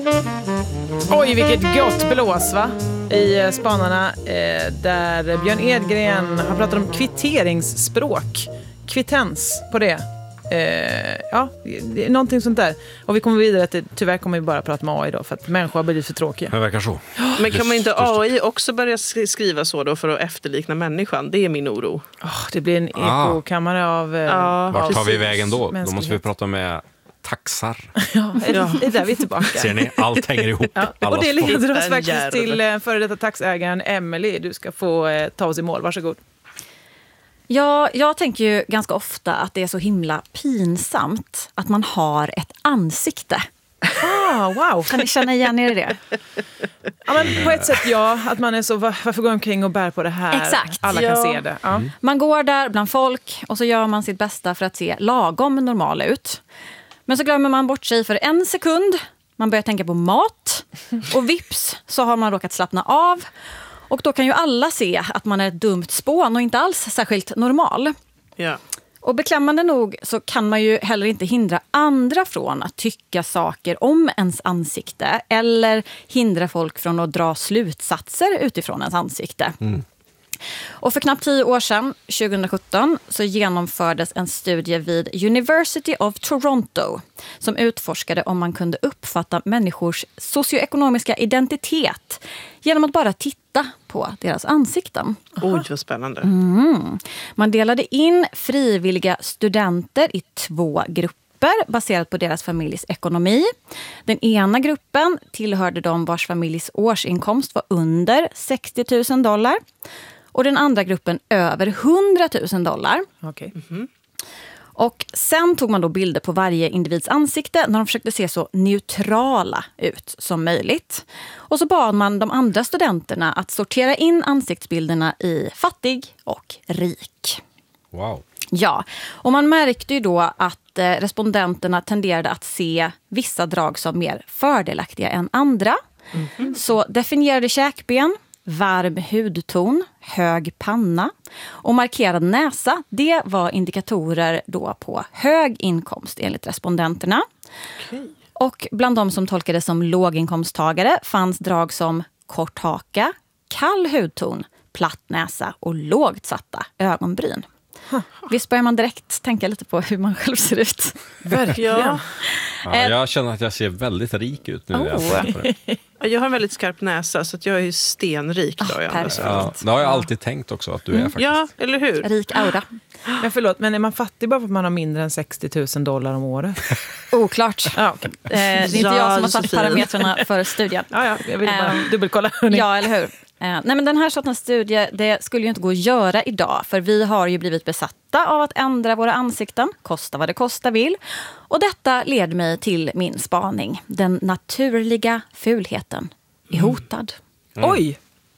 Oj, vilket gott blås va? I Spanarna där Björn Edgren har pratat om kvitteringsspråk. Kvittens på det. Ja, det är någonting sånt där. Och vi kommer vidare att tyvärr kommer vi bara prata med AI då för att människor har blivit för tråkiga. Det verkar så. Men kan man inte AI också börja skriva så då för att efterlikna människan? Det är min oro. Det blir en ekokammare av vart tar vi vägen då? Då måste vi prata med taxar. Ja, det är där vi är tillbaka. Ser ni? Allt hänger ihop. Och det leder oss faktiskt till före detta taxägaren Emily. Du ska få ta oss i mål. Varsågod. Ja, jag tänker ju ganska ofta att det är så himla pinsamt att man har ett ansikte. Wow. Kan ni känna igen er i det? Ja, men på ett sätt att man är så, varför går omkring och bär på det här? Exakt. Alla kan se det. Ja. Man går där bland folk och så gör man sitt bästa för att se lagom normal ut. Men så glömmer man bort sig för en sekund. Man börjar tänka på mat och vips så har man råkat slappna av. Och då kan ju alla se att man är ett dumt spån och inte alls särskilt normal. Ja. Och beklämmande nog så kan man ju heller inte hindra andra från att tycka saker om ens ansikte. Eller hindra folk från att dra slutsatser utifrån ens ansikte. Och för knappt 10 år sedan, 2017, så genomfördes en studie vid University of Toronto som utforskade om man kunde uppfatta människors socioekonomiska identitet genom att bara titta på deras ansikten. Oj, vad spännande. Man delade in frivilliga studenter i 2 grupper baserat på deras familjs ekonomi. Den ena gruppen tillhörde de vars familjs årsinkomst var under $60,000. Och den andra gruppen över $100,000. Okej. Och sen tog man då bilder på varje individs ansikte när de försökte se så neutrala ut som möjligt. Och så bad man de andra studenterna att sortera in ansiktsbilderna i fattig och rik. Wow. Ja, och man märkte ju då att respondenterna tenderade att se vissa drag som mer fördelaktiga än andra. Så definierade käkben, varm hudton, hög panna och markerad näsa, det var indikatorer då på hög inkomst enligt respondenterna. Okay. Och bland de som tolkades som låginkomsttagare fanns drag som kort haka, kall hudton, platt näsa och lågt satta ögonbryn. Visst börjar man direkt tänka lite på hur man själv ser ut. Verkligen. Ja, jag känner att jag ser väldigt rik ut nu när jag tänker på det. Jag har en väldigt skarp näsa så att jag är stenrik då. Ja, det har jag alltid tänkt också att du är faktiskt. Ja, eller hur? Rik aura. Men förlåt, men är man fattig bara för att man har mindre än $60,000 om året? Oklart. Ja, okay. Det är inte jag som har satt parametrarna för studien. Ja, jag vill bara dubbelkolla. Ja, eller hur? Nej, men den här sortens studie, det skulle ju inte gå att göra idag. För vi har ju blivit besatta av att ändra våra ansikten. Kosta vad det kosta vill. Och detta leder mig till min spaning. Den naturliga fulheten är hotad. Oj!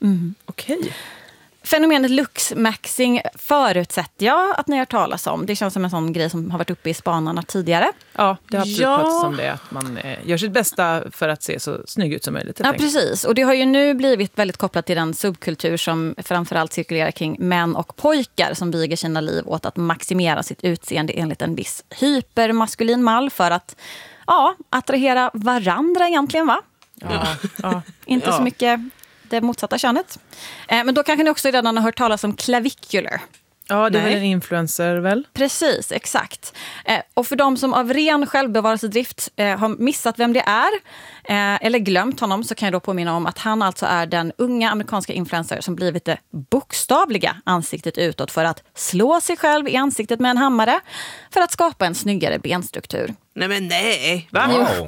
Okej. Fenomenet luxmaxing förutsätter jag att ni har talas om. Det känns som en sån grej som har varit uppe i Spanarna tidigare. Ja, det har absolut pratats om det. Att man gör sitt bästa för att se så snygg ut som möjligt. Ja, precis. Och det har ju nu blivit väldigt kopplat till den subkultur som framförallt cirkulerar kring män och pojkar som viger sina liv åt att maximera sitt utseende enligt en viss hypermaskulin mall för att attrahera varandra egentligen, va? Ja. Inte så mycket det motsatta könet. Men då kanske ni också redan har hört talas om clavicular. Ja, det är väl en influencer väl? Precis, exakt. Och för de som av ren självbevarelsedrift har missat vem det är eller glömt honom, så kan jag då påminna om att han alltså är den unga amerikanska influencer som blivit det bokstavliga ansiktet utåt för att slå sig själv i ansiktet med en hammare för att skapa en snyggare benstruktur. Nej. Va? Wow.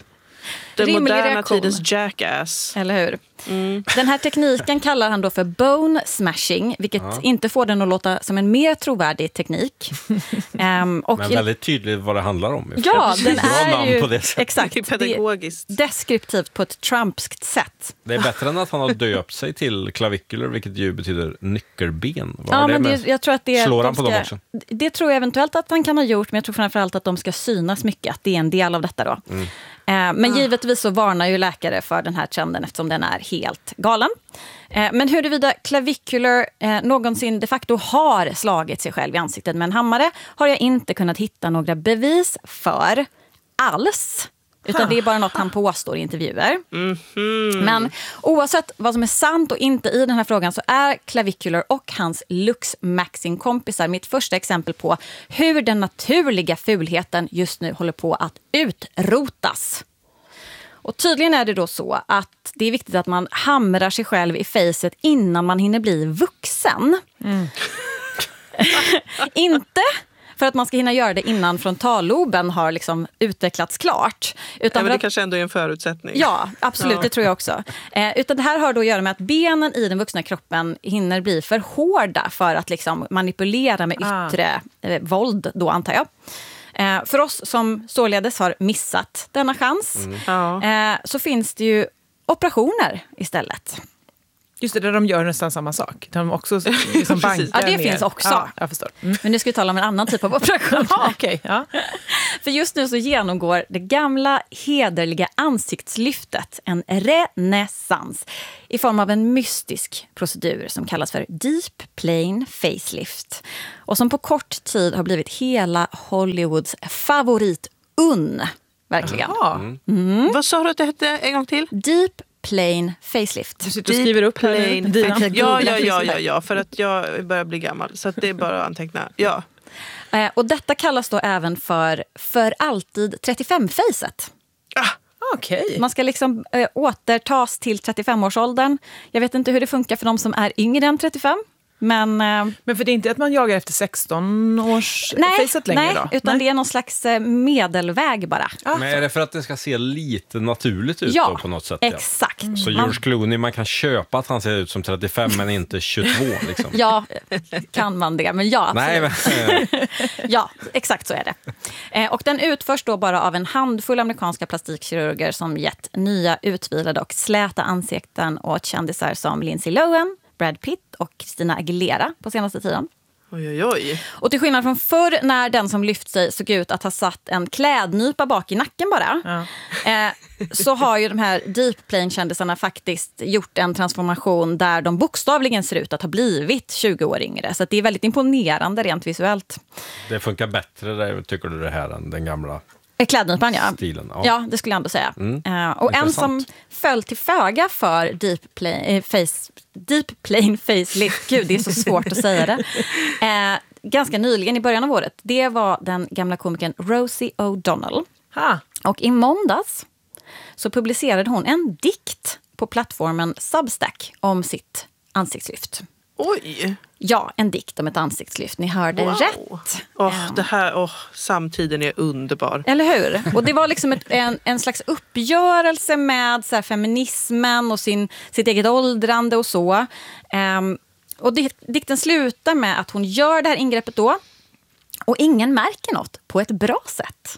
Den Rimlig moderna reaktion. tidens jackass. Eller hur? Den här tekniken kallar han då för bone smashing, vilket inte får den att låta som en mer trovärdig teknik. Och men väldigt tydligt vad det handlar om. Ja, den Bra är namn ju på det sättet. exakt. Det är pedagogiskt. Det är deskriptivt på ett trumpskt sätt. Det är bättre än att han har döpt sig till clavicular, vilket ju betyder nyckelben. Vad Ja, har det men med? jag tror att det Slår de han på dem också? Det tror jag eventuellt att han kan ha gjort, men jag tror framförallt att de ska synas mycket, att det är en del av detta då. Men givetvis så varnar ju läkare för den här trenden eftersom den är helt galen. Men huruvida clavicular någonsin de facto har slagit sig själv i ansiktet med en hammare har jag inte kunnat hitta några bevis för alls. Utan det är bara något han påstår i intervjuer. Men oavsett vad som är sant och inte i den här frågan så är Clavicular och hans Lux Maxing-kompisar mitt första exempel på hur den naturliga fulheten just nu håller på att utrotas. Och tydligen är det då så att det är viktigt att man hamrar sig själv i facet innan man hinner bli vuxen. Inte för att man ska hinna göra det innan frontalloben har liksom utvecklats klart. Men det kanske ändå är en förutsättning. Ja, absolut, det tror jag också. Utan det här har då att göra med att benen i den vuxna kroppen hinner bli för hårda för att liksom manipulera med yttre våld, då antar jag. För oss som således har missat denna chans så finns det ju operationer istället. Just det, där de gör nästan samma sak. De också liksom bankar Ja, det ner. finns också. Ja, jag förstår. Men nu ska vi tala om en annan typ av operation. Okej, ja. För just nu så genomgår det gamla hederliga ansiktslyftet en renässans i form av en mystisk procedur som kallas för Deep Plane Facelift. Och som på kort tid har blivit hela Hollywoods favorit-unn. Verkligen. Vad sa du att det hette en gång till? Deep Plane Facelift. Du sitter och skriver upp dina. Ja, för att jag börjar bli gammal. Så att det är bara att anteckna. Ja. Och detta kallas då även för alltid 35-facet. Okej. Man ska liksom återtas till 35-årsåldern. Jag vet inte hur det funkar för de som är yngre än 35. Men för det är inte att man jagar efter 16-års-facet längre då? Utan det är någon slags medelväg bara. Men är det för att det ska se lite naturligt ut då på något sätt? Exakt. Så George Clooney, man kan köpa att han ser ut som 35 men inte 22 liksom. Ja, kan man det. Men ja, absolut. Ja, exakt så är det. Och den utförs då bara av en handfull amerikanska plastikkirurger som gett nya, utvilade och släta ansikten åt kändisar som Lindsay Lohan, Brad Pitt och Christina Aguilera på senaste tiden. Oj. Och till skillnad från förr när den som lyft sig såg ut att ha satt en klädnypa bak i nacken bara. Så har ju de här Deep Plane-kändisarna faktiskt gjort en transformation där de bokstavligen ser ut att ha blivit 20 år yngre. Så att det är väldigt imponerande rent visuellt. Det funkar bättre där, tycker du, det här än den gamla klädnypan, ja. stilen? Ja, det skulle jag ändå säga. Och en som föll till föga för Deep Plane Facelift, gud det är så svårt att säga det, ganska nyligen i början av året, det var den gamla komikern Rosie O'Donnell. Och i måndags så publicerade hon en dikt på plattformen Substack om sitt ansiktslyft. Oj! Ja, en dikt om ett ansiktslyft. Ni hörde rätt. Det här, samtiden är underbar. Eller hur? Och det var liksom en slags uppgörelse med så här, feminismen och sitt eget åldrande och så. Och dikten slutar med att hon gör det här ingreppet då. Och ingen märker något på ett bra sätt.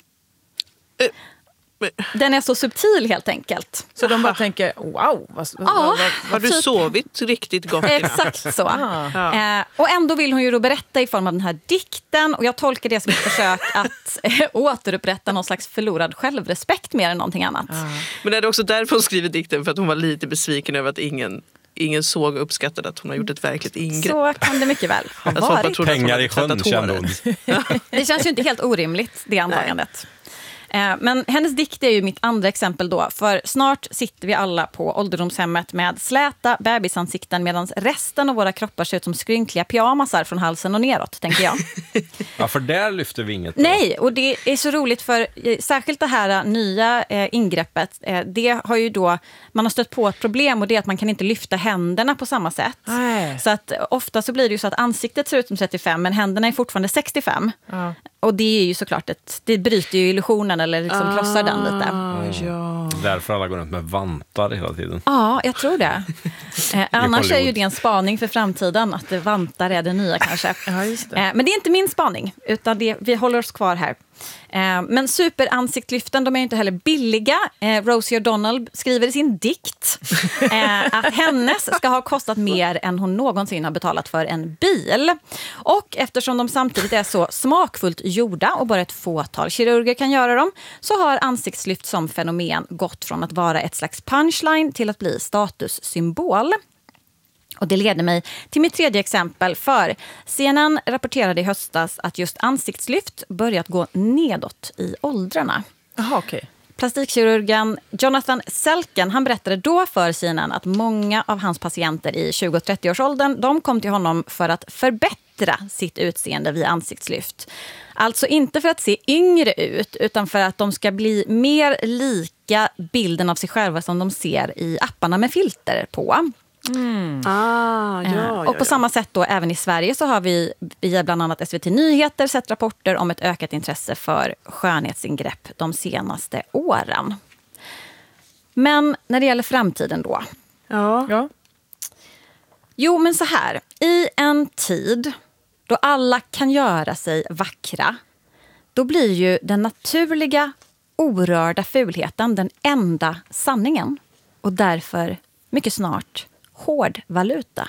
Den är så subtil helt enkelt. Så de bara tänker, wow. Har du sovit riktigt gott? Exakt så. Och ändå vill hon ju då berätta i form av den här dikten. Och jag tolkar det som ett försök att återupprätta någon slags förlorad självrespekt mer än någonting annat. Men är det också därför hon skriver dikten? För att hon var lite besviken över att ingen såg och uppskattade att hon har gjort ett verkligt ingrepp. Så kan det mycket väl ha varit. Pengar i sjön, kände hon. Det känns ju inte helt orimligt, det antagandet. Men hennes dikt är ju mitt andra exempel då. För snart sitter vi alla på ålderdomshemmet med släta bebisansikten medan resten av våra kroppar ser ut som skrynkliga pyjamasar från halsen och neråt, tänker jag. Ja, för där lyfter vi inget. Nej, och det är så roligt för särskilt det här nya ingreppet, det har ju då, man har stött på ett problem och det är att man kan inte lyfta händerna på samma sätt. Så att ofta så blir det ju så att ansiktet ser ut som 35 men händerna är fortfarande 65. Och det är ju såklart det bryter ju illusionen eller liksom krossar den lite. Därför alla går runt med vantar hela tiden. Ja, jag tror det. Annars är ju det en spaning för framtiden att vantar är det nya kanske. Just det. Men det är inte min spaning utan vi håller oss kvar här. Men superansiktlyften, de är ju inte heller billiga. Rosie O'Donnell skriver i sin dikt att hennes ska ha kostat mer än hon någonsin har betalat för en bil. Och eftersom de samtidigt är så smakfullt gjorda och bara ett fåtal kirurger kan göra dem, så har ansiktslyft som fenomen gått från att vara ett slags punchline till att bli statussymbol. Och det leder mig till mitt tredje exempel, för CNN rapporterade i höstas att just ansiktslyft börjat gå nedåt i åldrarna. Jaha, okej. Plastikkirurgen Jonathan Selken, han berättade då för CNN att många av hans patienter i 20- och 30-årsåldern, de kom till honom för att förbättra sitt utseende vid ansiktslyft. Alltså inte för att se yngre ut, utan för att de ska bli mer lika bilden av sig själva som de ser i apparna med filter på. Och på samma sätt då, även i Sverige så har vi via bland annat SVT Nyheter sett rapporter om ett ökat intresse för skönhetsingrepp de senaste åren. Men när det gäller framtiden då? Ja. Jo, men så här. I en tid då alla kan göra sig vackra, då blir ju den naturliga, orörda fulheten den enda sanningen. Och därför mycket snart hård valuta.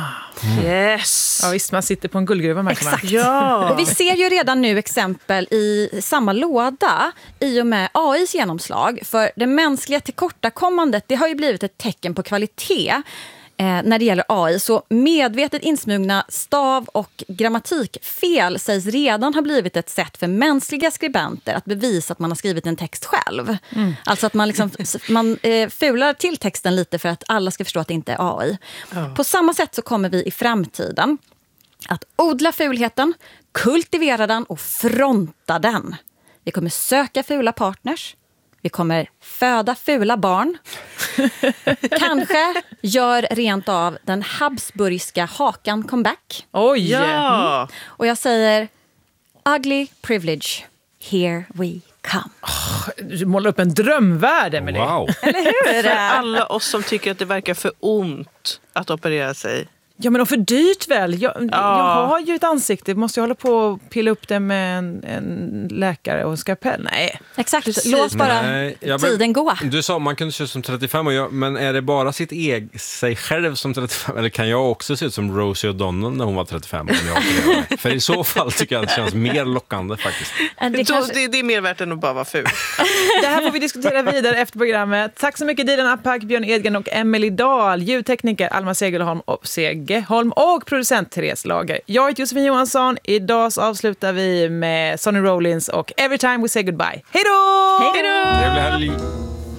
Yes! Ja visst, man sitter på en guldgruva märker man. Exakt. Ja. Och vi ser ju redan nu exempel i samma låda i och med AIs genomslag. För det mänskliga tillkortakommandet, det har ju blivit ett tecken på kvalitet när det gäller AI. Så medvetet insmugna stav- och grammatikfel sägs redan ha blivit ett sätt för mänskliga skribenter att bevisa att man har skrivit en text själv. Alltså att man, man fular till texten lite för att alla ska förstå att det inte är AI. På samma sätt så kommer vi i framtiden att odla fulheten, kultivera den och fronta den. Vi kommer söka fula partners. Vi kommer föda fula barn. Kanske gör rent av den habsburgska hakan comeback. Oj! Ja. Och jag säger, ugly privilege, here we come. Du målar upp en drömvärld, Emelie. Wow. Eller hur? För alla oss som tycker att det verkar för ont att operera sig. Ja, men och för dyrt väl. Jag har ju ett ansikte. Måste jag hålla på och pilla upp det med en läkare och skapell? Nej. Exakt, Precis. låt bara Nej, tiden gå. Du sa man kunde se ut som 35, men är det bara sig själv som 35? Eller kan jag också se ut som Rosie O'Donnell när hon var 35? Om jag opererar mig? För i så fall tycker jag att det känns mer lockande faktiskt. Det är mer värt än att bara vara ful. Det här får vi diskutera vidare efter programmet. Tack så mycket Dilan Apak, Björn Edgren och Emelie Dahl. Ljudtekniker Alma Segelholm och producent Therese Lager. Jag heter Josefin Johansson. Idag så avslutar vi med Sonny Rollins och Every Time We Say Goodbye. Hej då! Trevlig helg!